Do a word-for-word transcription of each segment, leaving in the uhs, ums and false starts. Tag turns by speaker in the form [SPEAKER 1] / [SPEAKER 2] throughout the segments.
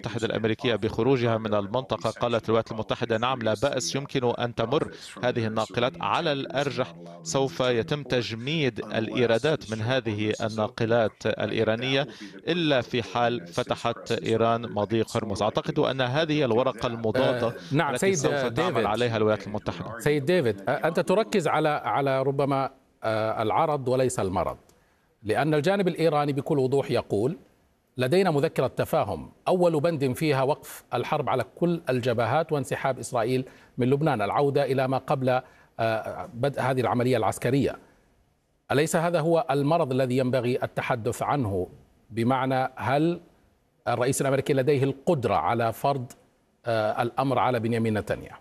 [SPEAKER 1] المتحدة الأمريكية بخروجها من المنطقة، قالت الولايات المتحدة نعم لا بأس، يمكن أن تمر هذه الناقلات، على الأرجح سوف يتم تجميد الإيرادات من هذه الناقلات الإيرانية إلا في حال فتحت إيران مضيق هرمز. أعتقد أن هذه الورقة المضادة
[SPEAKER 2] آه نعم
[SPEAKER 1] التي
[SPEAKER 2] سيد
[SPEAKER 1] سوف تعمل
[SPEAKER 2] ديفيد.
[SPEAKER 1] عليها الولايات المتحدة.
[SPEAKER 2] سيد ديفيد، أنت تركز على على ربما العرض وليس المرض، لأن الجانب الإيراني بكل وضوح يقول لدينا مذكرة تفاهم أول بند فيها وقف الحرب على كل الجبهات وانسحاب إسرائيل من لبنان، العودة إلى ما قبل بدء هذه العملية العسكرية. أليس هذا هو المرض الذي ينبغي التحدث عنه؟ بمعنى هل الرئيس الأمريكي لديه القدرة على فرض الأمر على بنيامين نتنياهو؟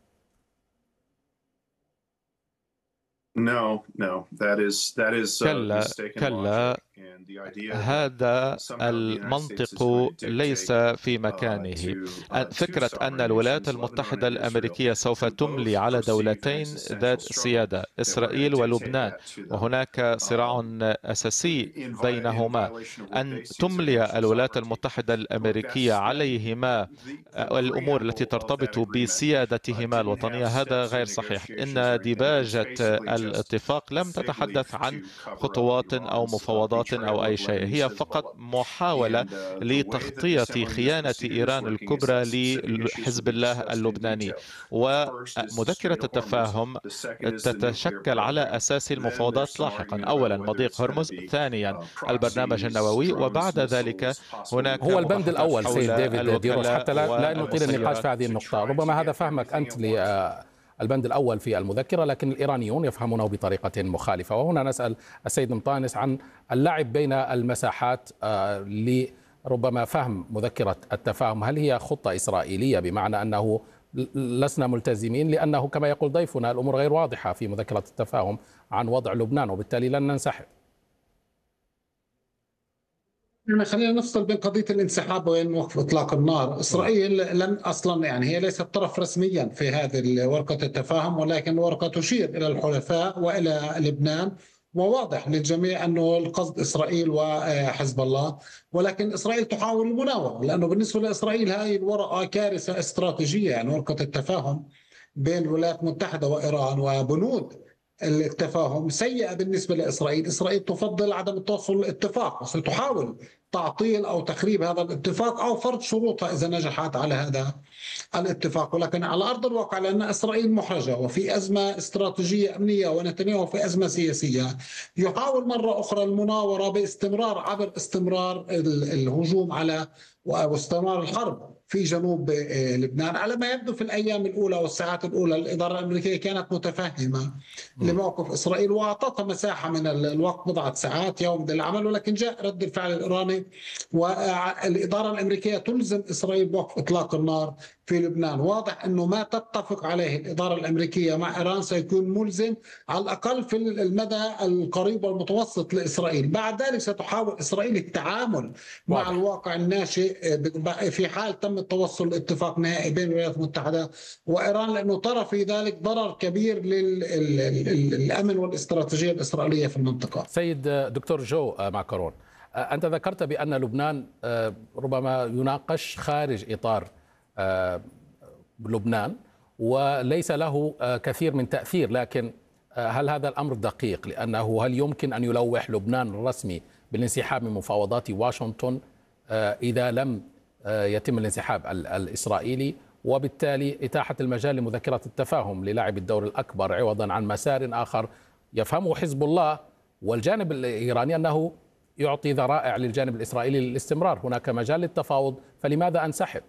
[SPEAKER 3] No, no, that is that is
[SPEAKER 1] كلا كلا هذا المنطق ليس في مكانه. فكرة أن الولايات المتحدة الأمريكية سوف تملي على دولتين ذات سيادة، إسرائيل ولبنان، وهناك صراع أساسي بينهما، أن تملي الولايات المتحدة الأمريكية عليهما الأمور التي ترتبط بسيادتهما الوطنية، هذا غير صحيح. إن ديباجة الاتفاق لم تتحدث عن خطوات أو مفاوضات أو أي شيء، هي فقط محاولة لتغطية خيانة إيران الكبرى لحزب الله اللبناني. ومذكرة التفاهم تتشكل على أساس المفاوضات لاحقا، أولا مضيق هرمز، ثانيا البرنامج النووي، وبعد ذلك هناك
[SPEAKER 2] هو البند الأول. سيد ديفيد ديروش، حتى لا, لا نطيل النقاش في هذه النقطة، ربما هذا فهمك أنت البند الأول في المذكرة، لكن الإيرانيون يفهمونه بطريقة مخالفة. وهنا نسأل السيد مطانس عن اللعب بين المساحات لربما فهم مذكرة التفاهم. هل هي خطة إسرائيلية بمعنى أنه لسنا ملتزمين لأنه كما يقول ضيفنا الأمور غير واضحة في مذكرة التفاهم عن وضع لبنان وبالتالي لن ننسحب؟
[SPEAKER 4] يعني خلينا نفصل بين قضية الانسحاب وبين وقف إطلاق النار. إسرائيل لم أصلا يعني هي ليست طرف رسميا في هذه ورقة التفاهم، ولكن الورقة تشير إلى الحلفاء وإلى لبنان، وواضح للجميع أنه القصد إسرائيل وحزب الله، ولكن إسرائيل تحاول المناورة، لأنه بالنسبة لإسرائيل هذه الورقة كارثة استراتيجية. يعني ورقة التفاهم بين الولايات المتحدة وإيران وبنود التفاهم سيئة بالنسبة لإسرائيل. إسرائيل تفضل عدم التوصل للاتفاق، وستحاول تعطيل أو تخريب هذا الاتفاق أو فرض شروطها إذا نجحت على هذا الاتفاق. ولكن على أرض الواقع، لأن إسرائيل محرجة وفي أزمة استراتيجية أمنية ونتنياهو في أزمة سياسية، يحاول مرة أخرى المناورة باستمرار عبر استمرار الهجوم على واستمرار الحرب في جنوب لبنان. على ما يبدو في الأيام الأولى والساعات الأولى الإدارة الأمريكية كانت متفهمة لموقف إسرائيل وأعطتها مساحة من الوقت، بضعة ساعات يوم للعمل، ولكن جاء رد الفعل الإيراني والإدارة الأمريكية تلزم إسرائيل بوقف إطلاق النار في لبنان. واضح أنه ما تتفق عليه الإدارة الأمريكية مع إيران سيكون ملزم على الأقل في المدى القريب والمتوسط لإسرائيل. بعد ذلك ستحاول إسرائيل التعامل مع واضح. الواقع الناشئ في حال تم التوصل لاتفاق نهائي بين الولايات المتحدة وإيران، لأنه ترى في ذلك ضرر كبير للأمن والاستراتيجية الإسرائيلية في المنطقة.
[SPEAKER 2] سيد دكتور جو ماكرون، أنت ذكرت بأن لبنان ربما يناقش خارج إطار لبنان وليس له كثير من تأثير، لكن هل هذا الأمر دقيق؟ لأنه هل يمكن أن يلوح لبنان الرسمي بالانسحاب من مفاوضات واشنطن إذا لم يتم الانسحاب الإسرائيلي، وبالتالي إتاحة المجال لمذكرة التفاهم للعب الدور الأكبر عوضا عن مسار آخر يفهمه حزب الله والجانب الإيراني أنه يعطي ذرائع للجانب الإسرائيلي للاستمرار؟ هناك مجال للتفاوض، فلماذا أنسحب؟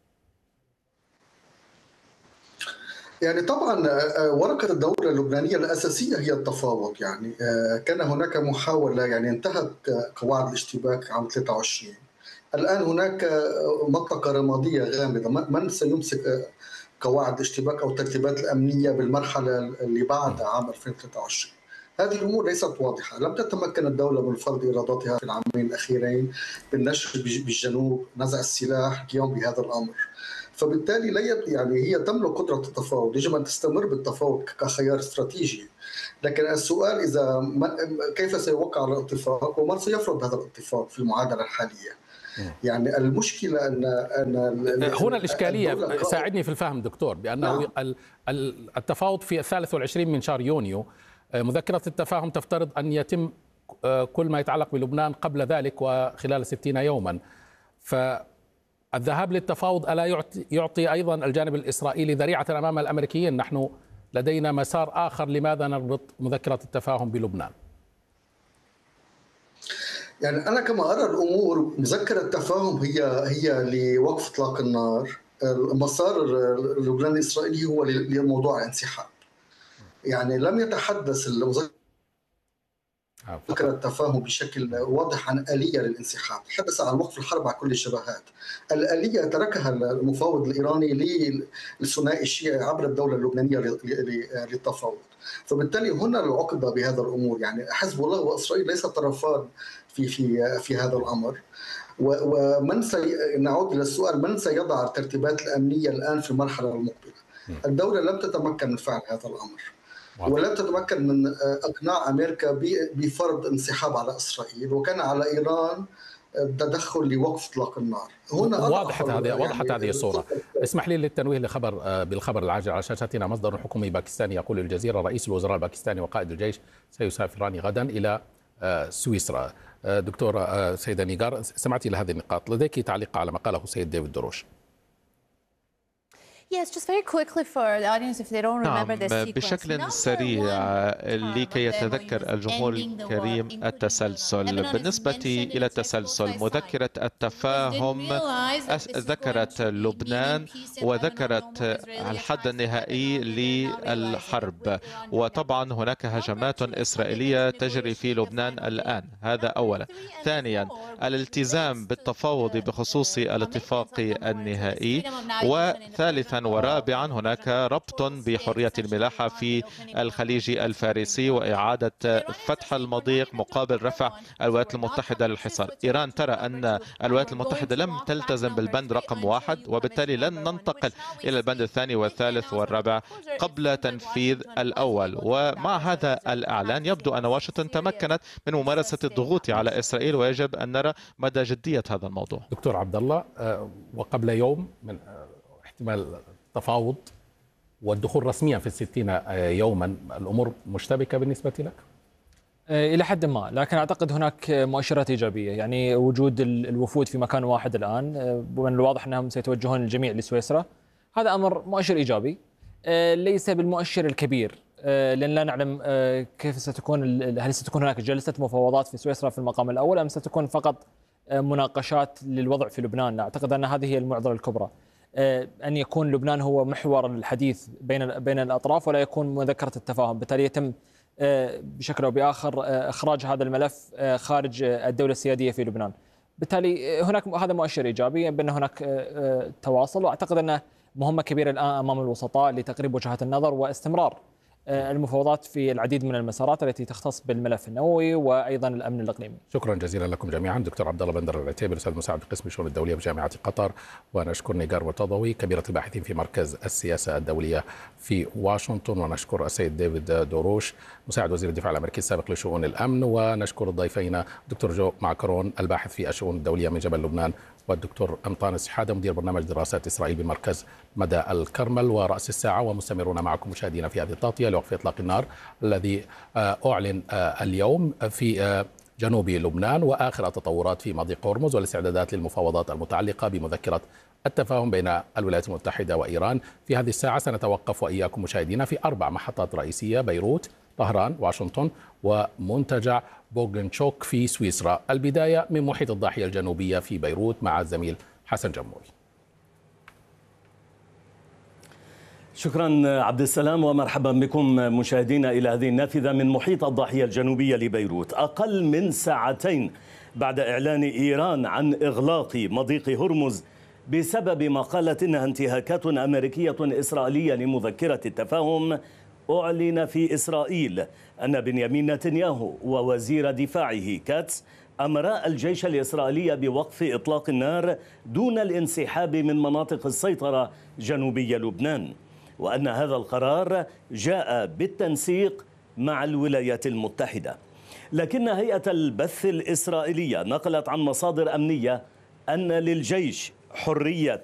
[SPEAKER 5] يعني طبعا ورقة الدولة اللبنانية الأساسية هي التفاوض. يعني كان هناك محاولة، يعني انتهت قواعد الاشتباك عام ثلاثة وعشرين، الآن هناك منطقة رمادية غامضة، من سيمسك قواعد الاشتباك أو الترتيبات الأمنية بالمرحلة اللي بعد عام ألفين وثلاثة وعشرين؟ هذه الأمور ليست واضحة. لم تتمكن الدولة من فرض إرادتها في العامين الأخيرين بالنشر بالجنوب، نزع السلاح، القيام بهذا الأمر. فبالتالي لا يعني هي تملك قدرة التفاوض، يجب أن تستمر بالتفاوض كخيار استراتيجي. لكن السؤال إذا كيف سيوقع على الاتفاق ومن سيفرض هذا الاتفاق في المعادلة الحالية. يعني المشكلة أن أن
[SPEAKER 2] هنا الإشكالية، ساعدني في الفهم دكتور، بأنه نعم. التفاوض في الثالث والعشرين من شهر يونيو، مذكرة التفاهم تفترض أن يتم كل ما يتعلق بلبنان قبل ذلك وخلال ستين يوما، فالذهاب للتفاوض ألا يعطي, يعطي أيضا الجانب الإسرائيلي ذريعة أمام الأمريكيين؟ نحن لدينا مسار آخر، لماذا نربط مذكرة التفاهم بلبنان؟
[SPEAKER 5] يعني أنا كما أرى الأمور، مذكرة التفاهم هي هي لوقف إطلاق النار. المسار اللبناني الإسرائيلي هو لموضوع الانسحاب. يعني لم يتحدث المذكرة التفاهم بشكل واضح عن آلية للانسحاب، تحدث عن وقف الحرب على كل الجبهات. الآلية تركها المفاوض الإيراني للثنائي الشيعي عبر الدولة اللبنانية للتفاوض. فبالتالي هنا العقبة بهذا الأمور، يعني حزب الله وإسرائيل ليس طرفان في في في هذا الأمر. ومن سي... نعود إلى السؤال، من سيضع الترتيبات الأمنية الآن في المرحلة المقبلة؟ الدولة لم تتمكن من فعل هذا الأمر، ولم تتمكن من إقناع أمريكا بفرض انسحاب على إسرائيل، وكان على إيران تدخل لوقف إطلاق النار.
[SPEAKER 2] هنا وضحت هذه يعني وضحت هذه الصورة. اسمح لي للتنويه لخبر بالخبر العاجل على شاشتنا. مصدر حكومي باكستاني يقول للجزيرة رئيس الوزراء الباكستاني وقائد الجيش سيسافران غدا إلى سويسرا. دكتور سيدة نيغار، سمعتي لهذه النقاط، لديك تعليق على ما قاله السيد ديفيد دروش؟
[SPEAKER 1] نعم، بشكل سريع لكي يتذكر الجمهور الكريم التسلسل. بالنسبة إلى التسلسل، مذكرة التفاهم ذكرت لبنان وذكرت الحد النهائي للحرب، وطبعا هناك هجمات إسرائيلية تجري في لبنان الآن، هذا أولا. ثانيا، الالتزام بالتفاوض بخصوص الاتفاق النهائي. وثالثا ورابعا، هناك ربط بحرية الملاحة في الخليج الفارسي وإعادة فتح المضيق مقابل رفع الولايات المتحدة للحصار. إيران ترى أن الولايات المتحدة لم تلتزم بالبند رقم واحد، وبالتالي لن ننتقل إلى البند الثاني والثالث والرابع قبل تنفيذ الأول. ومع هذا الإعلان يبدو أن واشنطن تمكنت من ممارسة الضغوط على إسرائيل، ويجب أن نرى مدى جدية هذا الموضوع.
[SPEAKER 2] دكتور عبد الله، وقبل يوم من احتمال التفاوض والدخول رسميا في الستين يوما، الأمور مشتبكة بالنسبة لك؟
[SPEAKER 6] إلى حد ما، لكن أعتقد هناك مؤشرات إيجابية. يعني وجود الوفود في مكان واحد الآن، ومن الواضح أنهم سيتوجهون الجميع لسويسرا، هذا أمر مؤشر إيجابي، ليس بالمؤشر الكبير، لأن لا نعلم كيف ستكون، هل ستكون هناك جلسة مفاوضات في سويسرا في المقام الأول، أم ستكون فقط مناقشات للوضع في لبنان. أعتقد أن هذه هي المعضلة الكبرى، أن يكون لبنان هو محور الحديث بين بين الأطراف، ولا يكون مذكرة التفاهم. بالتالي يتم بشكل أو بآخر إخراج هذا الملف خارج الدولة السيادية في لبنان. بالتالي هناك هذا مؤشر إيجابي بأن هناك تواصل، وأعتقد أنه مهمة كبيرة الآن أمام الوسطاء لتقريب وجهات النظر واستمرار المفاوضات في العديد من المسارات التي تختص بالملف النووي وأيضا الأمن الإقليمي.
[SPEAKER 2] شكرا جزيلا لكم جميعا. دكتور عبد الله بندر العتيبي، أستاذ مساعد قسم الشؤون الدولية بجامعة قطر، ونشكر نيغار مرتضوي كبيرة الباحثين في مركز السياسة الدولية في واشنطن، ونشكر السيد ديفيد دوروش مساعد وزير الدفاع الأمريكي السابق لشؤون الأمن، ونشكر الضيفين دكتور جو معكرون الباحث في الشؤون الدولية من جبل لبنان، والدكتور أمطانس شحادة مدير برنامج دراسات إسرائيل بمركز مدى الكرمل. ورأس الساعة ومستمرون معكم مشاهدينا في هذه التغطية لوقف إطلاق النار الذي أعلن اليوم في جنوب لبنان، وآخر التطورات في مضيق هرمز والاستعدادات للمفاوضات المتعلقة بمذكرة التفاهم بين الولايات المتحدة وإيران. في هذه الساعة سنتوقف وإياكم مشاهدينا في أربع محطات رئيسية: بيروت، طهران، واشنطن، ومنتجع بوغنشوك في سويسرا. البداية من محيط الضاحية الجنوبية في بيروت مع الزميل حسن جموري.
[SPEAKER 7] شكرا عبد السلام، ومرحبا بكم مشاهدينا إلى هذه النافذة من محيط الضاحية الجنوبية لبيروت. أقل من ساعتين بعد إعلان إيران عن إغلاق مضيق هرمز بسبب ما قالت إنها انتهاكات أمريكية إسرائيلية لمذكرة التفاهم، أعلن في إسرائيل أن بنيامين نتنياهو ووزير دفاعه كاتس أمرا الجيش الإسرائيلي بوقف إطلاق النار دون الانسحاب من مناطق السيطرة جنوبي لبنان، وأن هذا القرار جاء بالتنسيق مع الولايات المتحدة. لكن هيئة البث الإسرائيلية نقلت عن مصادر أمنية أن للجيش حرية